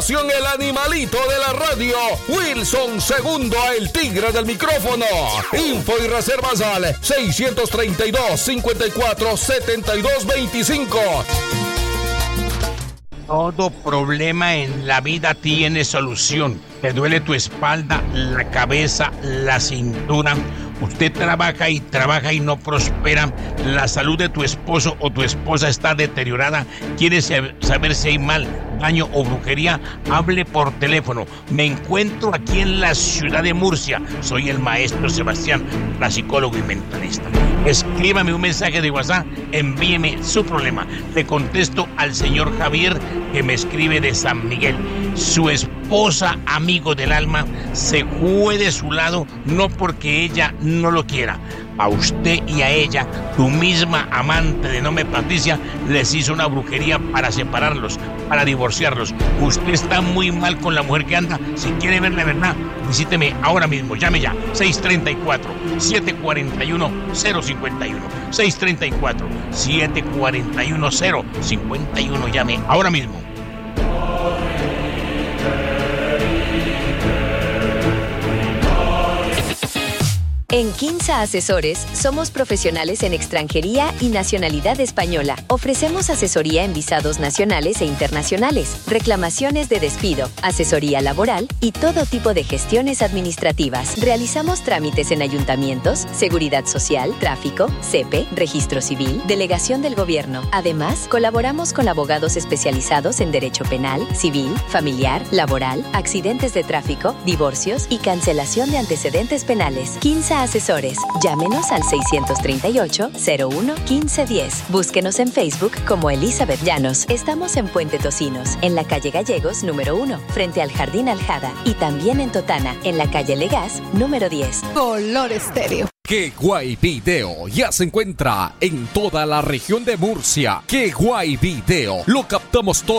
El animalito de la radio, Wilson Segundo, el tigre del micrófono. Info y reservas al 632-54-7225. Todo problema en la vida tiene solución. Te duele tu espalda, la cabeza, la cintura. Usted trabaja y no prospera. La salud de tu esposo o tu esposa está deteriorada. ¿Quieres saber si hay mal, daño o brujería? Hable por teléfono. Me encuentro aquí en la ciudad de Murcia. Soy el maestro Sebastián, psicólogo y mentalista. Escríbame un mensaje de WhatsApp, envíeme su problema. Le contesto al señor Javier, que me escribe de San Miguel. Su esposa, amigo del alma, se fue de su lado, no porque ella no lo quiera. A usted y a ella, tu misma amante de nombre Patricia, les hizo una brujería para separarlos, para divorciarlos. Usted está muy mal con la mujer que anda. Si quiere ver la verdad, visíteme ahora mismo. Llame ya. 634-741-051. 634-741-051. Llame ahora mismo. En Quinza Asesores somos profesionales en extranjería y nacionalidad española. Ofrecemos asesoría en visados nacionales e internacionales, reclamaciones de despido, asesoría laboral y todo tipo de gestiones administrativas. Realizamos trámites en ayuntamientos, seguridad social, tráfico, CEPE, registro civil, delegación del gobierno. Además, colaboramos con abogados especializados en derecho penal, civil, familiar, laboral, accidentes de tráfico, divorcios y cancelación de antecedentes penales. Quinza Asesores. Llámenos al 638-01-1510. Búsquenos en Facebook como Elizabeth Llanos. Estamos en Puente Tocinos, en la calle Gallegos número 1, frente al Jardín Aljada. Y también en Totana, en la calle Legaz número 10. Color Estéreo. ¡Qué guay video! Ya se encuentra en toda la región de Murcia. ¡Qué guay video! Lo captamos todo